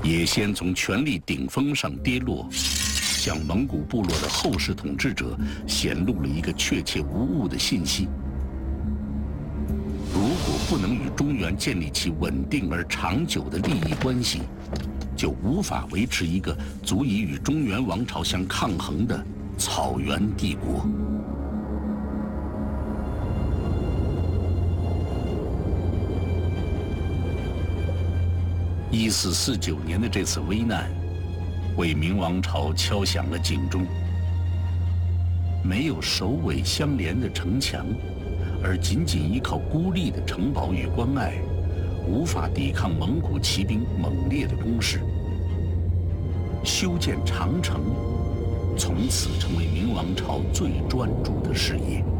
也先从权力顶峰上跌落，向蒙古部落的后世统治者显露了一个确切无误的信息：如果不能与中原建立起稳定而长久的利益关系，就无法维持一个足以与中原王朝相抗衡的草原帝国。1449年的这次危难，为明王朝敲响了警钟。没有首尾相连的城墙，而仅仅依靠孤立的城堡与关隘，无法抵抗蒙古骑兵猛烈的攻势。修建长城，从此成为明王朝最专注的事业。